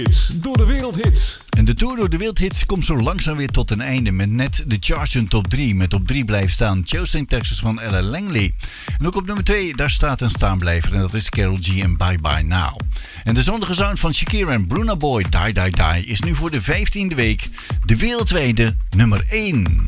Door de wereldhits. En de Tour door de wereldhits komt zo langzaam weer tot een einde met net de Charts top 3. Met op 3 blijft staan Chasing Texas van Ella Langley. En ook op nummer 2, daar staat een staanblijver en dat is Karol G en Bye Bye Now. En de zonnige sound van Shakira en Burna Boy, Die Die Die, is nu voor de 15e week de wereldwijde nummer 1.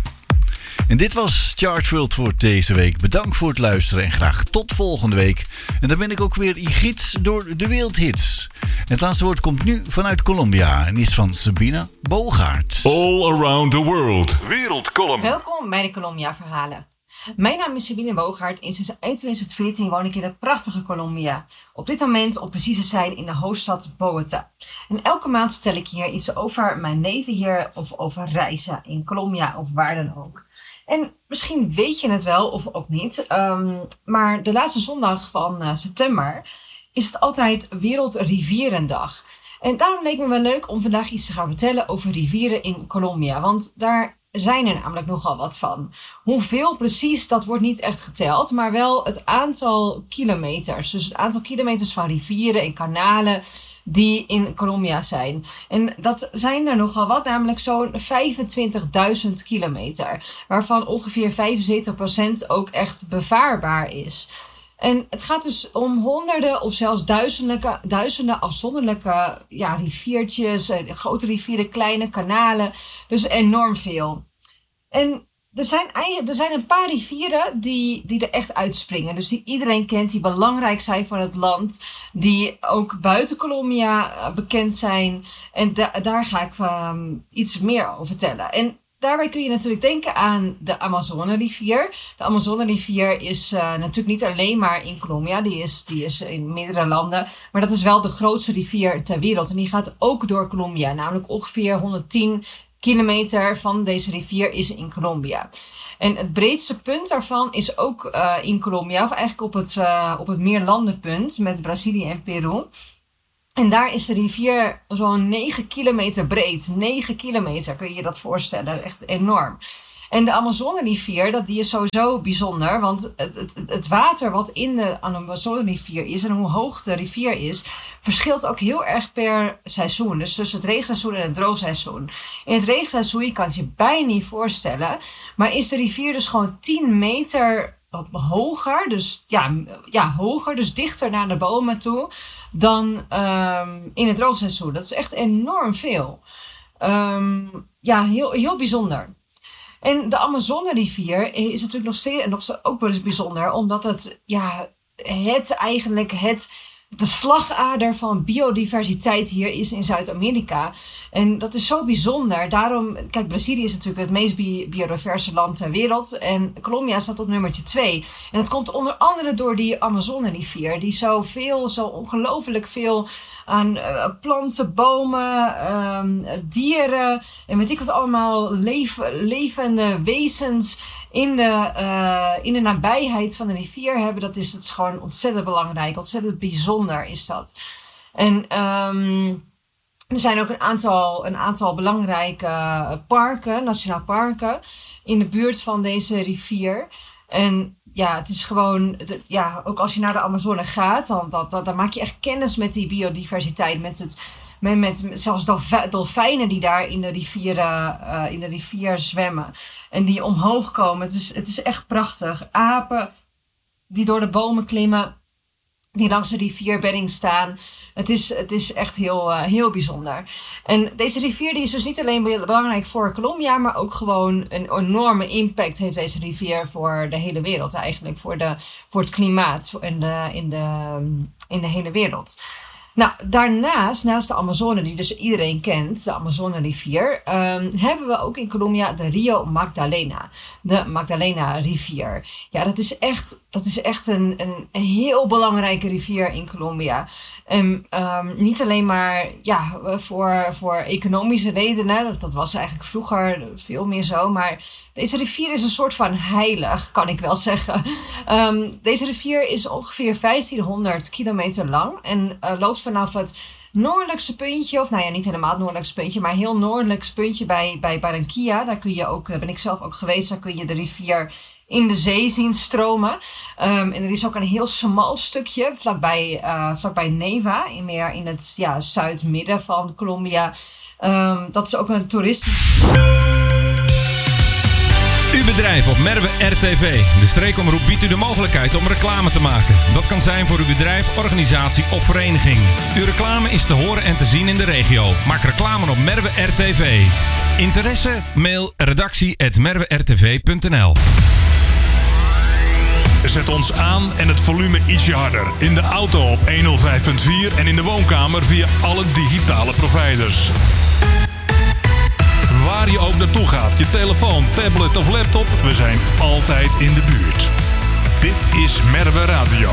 En dit was Chartworld voor deze week. Bedankt voor het luisteren en graag tot volgende week. En dan ben ik ook weer je gids door de wereldhits. Het laatste woord komt nu vanuit Colombia en is van Sabina Bogaert. All around the world. Wereldcolumn. Welkom bij de Colombia Verhalen. Mijn naam is Sabine Bogaert en sinds eind 2014 woon ik in het prachtige Colombia. Op dit moment op precieze zijn in de hoofdstad Bogota. En elke maand vertel ik hier iets over mijn leven hier of over reizen in Colombia of waar dan ook. En misschien weet je het wel of ook niet, maar de laatste zondag van september is het altijd Wereldrivierendag. En daarom leek me wel leuk om vandaag iets te gaan vertellen over rivieren in Colombia. Want daar zijn er namelijk nogal wat van. Hoeveel precies, dat wordt niet echt geteld, maar wel het aantal kilometers. Dus het aantal kilometers van rivieren en kanalen die in Colombia zijn. En dat zijn er nogal wat, namelijk zo'n 25.000 kilometer. Waarvan ongeveer 75% ook echt bevaarbaar is. En het gaat dus om honderden of zelfs duizenden afzonderlijke riviertjes, grote rivieren, kleine kanalen. Dus enorm veel. En er zijn een paar rivieren die er echt uitspringen. Dus die iedereen kent, die belangrijk zijn voor het land. Die ook buiten Colombia bekend zijn. En daar ga ik iets meer over vertellen. En daarbij kun je natuurlijk denken aan de Amazone-rivier. De Amazone-rivier is natuurlijk niet alleen maar in Colombia. Die is in meerdere landen. Maar dat is wel de grootste rivier ter wereld. En die gaat ook door Colombia. Namelijk ongeveer 110 kilometer van deze rivier is in Colombia. En het breedste punt daarvan is ook in Colombia. Of eigenlijk op het meerlandenpunt met Brazilië en Peru. En daar is de rivier zo'n 9 kilometer breed. 9 kilometer, kun je je dat voorstellen. Echt enorm. En de Amazone-rivier, die is sowieso bijzonder. Want het water wat in de Amazone-rivier is en hoe hoog de rivier is, verschilt ook heel erg per seizoen. Dus tussen het regenseizoen en het droogseizoen. In het regenseizoen, je kan het je bijna niet voorstellen, maar is de rivier dus gewoon 10 meter hoger. Dus hoger, dus dichter naar de bomen toe dan in het droogseizoen. Dat is echt enorm veel. Heel, heel bijzonder. En de Amazone-rivier is natuurlijk nog ook wel eens bijzonder, omdat het de slagader van biodiversiteit hier is in Zuid-Amerika. En dat is zo bijzonder. Daarom, kijk, Brazilië is natuurlijk het meest biodiverse land ter wereld. En Colombia staat op nummertje 2. En dat komt onder andere door die Amazone-rivier. Die zo ongelooflijk veel aan planten, bomen, dieren en weet ik wat allemaal, levende wezens in de nabijheid van de rivier hebben. Het is gewoon ontzettend belangrijk, ontzettend bijzonder is dat. En er zijn ook een aantal belangrijke parken, nationaal parken, in de buurt van deze rivier. En ja, het is gewoon, ook als je naar de Amazone gaat, dan maak je echt kennis met die biodiversiteit, met zelfs dolfijnen die daar in de rivier zwemmen en die omhoog komen. Het is echt prachtig. Apen die door de bomen klimmen, die langs de rivierbedding staan. Het is echt heel, heel bijzonder. En deze rivier die is dus niet alleen belangrijk voor Colombia, maar ook gewoon een enorme impact heeft deze rivier voor de hele wereld eigenlijk. Voor het klimaat in de hele wereld. Nou, daarnaast, naast de Amazone, die dus iedereen kent, de Amazone-rivier, hebben we ook in Colombia de Rio Magdalena. De Magdalena-rivier. Ja, dat is echt een heel belangrijke rivier in Colombia. Niet alleen maar voor economische redenen, dat was eigenlijk vroeger veel meer zo, maar deze rivier is een soort van heilig, kan ik wel zeggen. Deze rivier is ongeveer 1500 kilometer lang en loopt vanaf het noordelijkste puntje, of niet helemaal het noordelijkste puntje, maar heel noordelijkste puntje bij Barranquilla. Daar kun je ook, ben ik zelf ook geweest, daar kun je de rivier in de zee zien stromen. En er is ook een heel smal stukje vlakbij Neiva, meer in het zuidmidden van Colombia. Dat is ook een toeristisch... Uw bedrijf op Merwe RTV. De streekomroep biedt u de mogelijkheid om reclame te maken. Dat kan zijn voor uw bedrijf, organisatie of vereniging. Uw reclame is te horen en te zien in de regio. Maak reclame op Merwe RTV. Interesse? Mail redactie@merwertv.nl. Zet ons aan en het volume ietsje harder. In de auto op 105.4 en in de woonkamer via alle digitale providers. Waar je ook naartoe gaat, je telefoon, tablet of laptop, we zijn altijd in de buurt. Dit is Merwe Radio.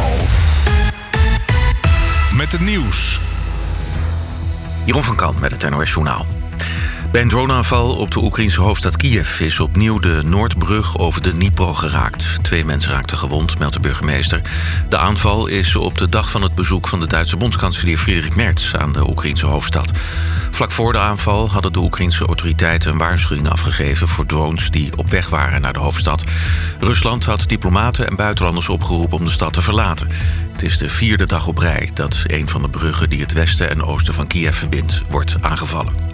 Met het nieuws. Jeroen van Kan met het NOS Journaal. Bij een droneaanval op de Oekraïnse hoofdstad Kiev is opnieuw de Noordbrug over de Dnipro geraakt. 2 mensen raakten gewond, meldt de burgemeester. De aanval is op de dag van het bezoek van de Duitse bondskanselier Friedrich Merz aan de Oekraïnse hoofdstad. Vlak voor de aanval hadden de Oekraïnse autoriteiten een waarschuwing afgegeven voor drones die op weg waren naar de hoofdstad. Rusland had diplomaten en buitenlanders opgeroepen om de stad te verlaten. Het is de 4e dag op rij dat een van de bruggen die het westen en oosten van Kiev verbindt, wordt aangevallen.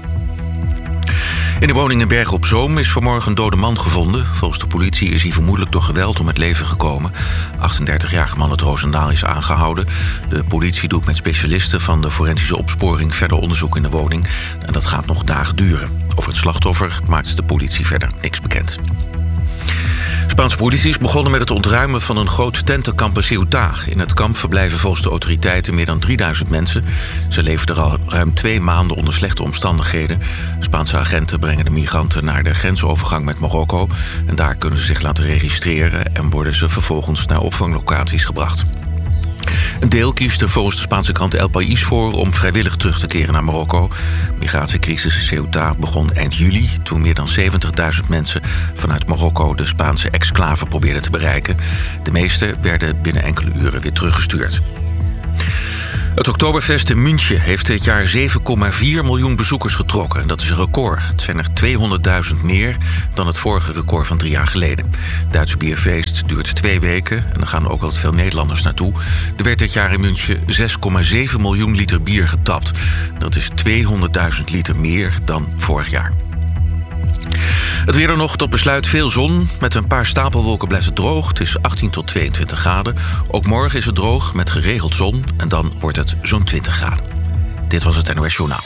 In de woning in Bergen op Zoom is vanmorgen een dode man gevonden. Volgens de politie is hij vermoedelijk door geweld om het leven gekomen. 38-jarige man uit Roosendaal is aangehouden. De politie doet met specialisten van de forensische opsporing verder onderzoek in de woning. En dat gaat nog dagen duren. Over het slachtoffer maakt de politie verder niks bekend. Spaanse politie is begonnen met het ontruimen van een groot tentenkamp in Ceuta. In het kamp verblijven volgens de autoriteiten meer dan 3000 mensen. Ze leven er al ruim 2 maanden onder slechte omstandigheden. Spaanse agenten brengen de migranten naar de grensovergang met Marokko. En daar kunnen ze zich laten registreren en worden ze vervolgens naar opvanglocaties gebracht. Een deel kiest er volgens de Spaanse krant El País voor om vrijwillig terug te keren naar Marokko. Migratiecrisis in Ceuta begon eind juli, toen meer dan 70.000 mensen vanuit Marokko de Spaanse exclave probeerden te bereiken. De meeste werden binnen enkele uren weer teruggestuurd. Het Oktoberfest in München heeft dit jaar 7,4 miljoen bezoekers getrokken. Dat is een record. Het zijn er 200.000 meer dan het vorige record van 3 jaar geleden. Het Duitse bierfeest duurt 2 weken en er gaan ook wel veel Nederlanders naartoe. Er werd dit jaar in München 6,7 miljoen liter bier getapt. Dat is 200.000 liter meer dan vorig jaar. Het weer er nog, tot besluit veel zon. Met een paar stapelwolken blijft het droog. Het is 18 tot 22 graden. Ook morgen is het droog met geregeld zon. En dan wordt het zo'n 20 graden. Dit was het NOS Journaal.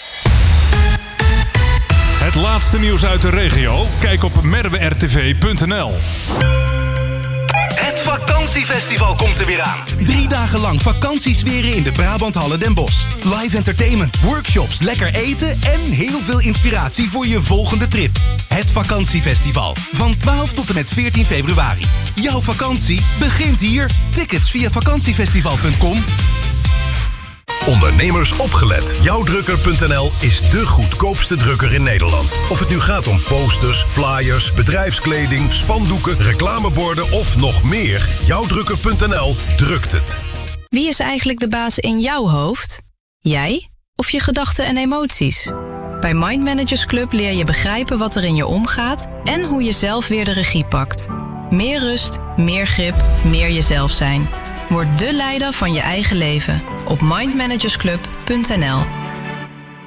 Het laatste nieuws uit de regio? Kijk op merwertv.nl. Het vakantiefestival komt er weer aan. 3 dagen lang vakantiesferen in de Brabanthallen Den Bosch. Live entertainment, workshops, lekker eten en heel veel inspiratie voor je volgende trip. Het vakantiefestival. Van 12 tot en met 14 februari. Jouw vakantie begint hier. Tickets via vakantiefestival.com. Ondernemers opgelet. Jouwdrukker.nl is de goedkoopste drukker in Nederland. Of het nu gaat om posters, flyers, bedrijfskleding, spandoeken, reclameborden of nog meer. Jouwdrukker.nl drukt het. Wie is eigenlijk de baas in jouw hoofd? Jij of je gedachten en emoties? Bij Mind Managers Club leer je begrijpen wat er in je omgaat en hoe je zelf weer de regie pakt. Meer rust, meer grip, meer jezelf zijn. Word de leider van je eigen leven op mindmanagersclub.nl.